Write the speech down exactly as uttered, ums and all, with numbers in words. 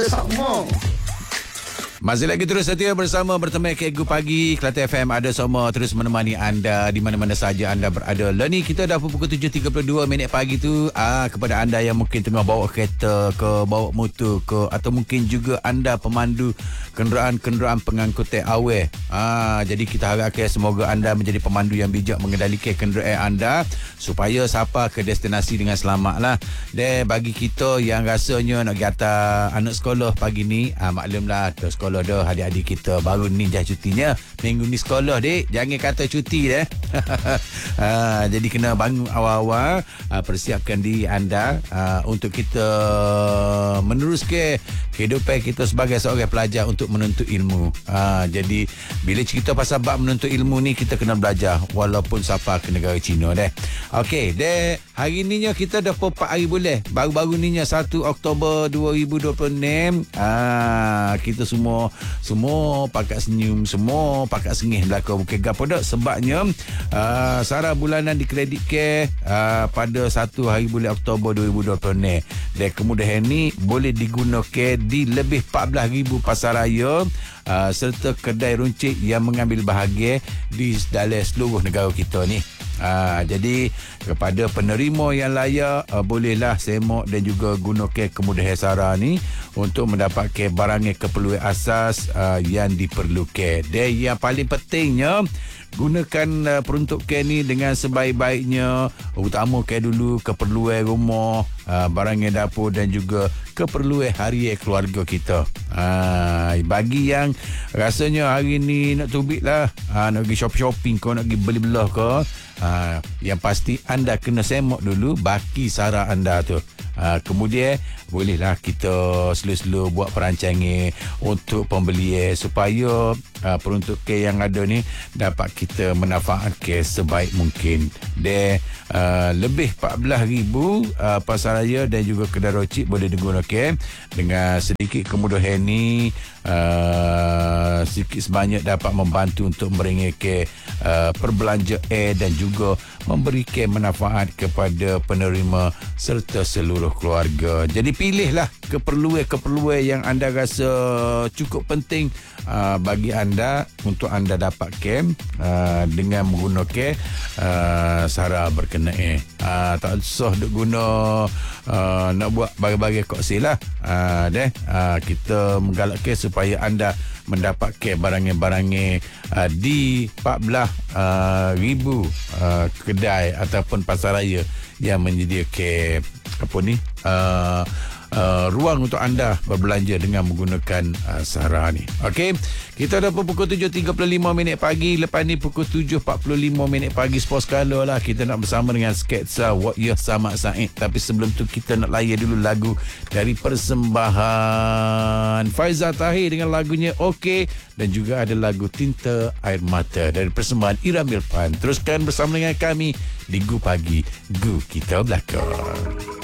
Sama. Masih lagi terus setia bersama bertemu Cikgu Pagi Kelantan F M. Ada semua terus menemani anda di mana-mana saja anda berada. Lah ni kita dah pukul tujuh tiga puluh dua minit pagi tu. Ah, kepada anda yang mungkin tengah bawa kereta ke, bawa motor ke, atau mungkin juga anda pemandu kenderaan-kenderaan pengangkutan awal. Ah, jadi kita harapkan semoga anda menjadi pemandu yang bijak mengendalikan kenderaan anda supaya sampai ke destinasi dengan selamat lah. Dan bagi kita yang rasanya nak pergi atas anak sekolah pagi ni, ah, maklumlah ada sekolah dah, adik-adik kita baru ni dah cutinya. Minggu ni sekolah dek, jangan kata cuti deh. ha, jadi kena bangun awal-awal, ha, persiapkan diri anda ha, untuk kita meneruskan kehidupan kita sebagai seorang pelajar untuk menuntut ilmu. Ha, jadi bila cerita pasal bab menuntut ilmu ni, kita kena belajar walaupun sampai ke negara China deh. Okey deh, hari ni kita dah empat hari boleh. Baru-baru ni satu Oktober dua ribu dua puluh enam. Ha, kita semua semua pakat senyum, semua pakat sengih belakang. Bukan gapo dak, sebabnya uh, sara bulanan dikreditkan uh, pada satu hari bulan Oktober dua ribu dua puluh enam. Dan kemudahan ni boleh digunakan di lebih empat belas ribu pasaraya uh, serta kedai runcit yang mengambil bahagian di dalam seluruh negara kita ni. Ha, jadi kepada penerima yang layak, uh, bolehlah semak dan juga gunakan kemudahan SARA ni untuk mendapatkan barang keperluan asas uh, yang diperlukan. Dan yang paling pentingnya, gunakan uh, peruntukan ni dengan sebaik-baiknya. Utamakan dulu keperluan rumah, uh, barang dapur dan juga keperluan harian keluarga kita. Ha, bagi yang rasanya hari ni nak tubik lah, ha, nak pergi shopping-shopping kau, nak pergi beli-belah kau, ha, yang pasti anda kena semak dulu baki SARA anda tu. Ha, kemudian bolehlah kita selu-selu buat perancangan untuk pembelian supaya uh, peruntukan yang ada ni dapat kita manfaatkan sebaik mungkin. Dan uh, lebih empat belas ribu uh, pasaraya dan juga kedai rocik boleh digunakan. Dengan sedikit kemudahan ni, uh, sedikit sebanyak dapat membantu untuk meringankan uh, perbelanjaan dan juga memberikan manfaat kepada penerima serta seluruh keluarga. Jadi pilihlah keperluan-keperluan yang anda rasa cukup penting uh, bagi anda untuk anda dapatkan uh, dengan menggunakan uh, SARA berkenaan. Uh, tak usah duk guna uh, nak buat bagi-bagi koksi lah. Uh, deh, uh, kita menggalakkan supaya anda mendapatkan barang-barang uh, di empat belas ribu uh, kedai ataupun pasaraya yang menyediakan apa ni uh, Uh, ruang untuk anda berbelanja dengan menggunakan uh, SARA ni. Okey, kita dah pukul tujuh tiga puluh lima minit pagi. Lepas ni pukul tujuh empat puluh lima minit pagi Sports Color lah. Kita nak bersama dengan sketsa What Ya Sama Said. Tapi sebelum tu kita nak layan dulu lagu dari persembahan Faizal Tahir dengan lagunya Okey, dan juga ada lagu Tinta Air Mata dari persembahan Ira Milpan. Teruskan bersama dengan kami di Gu Pagi, Gu Kita Belakang.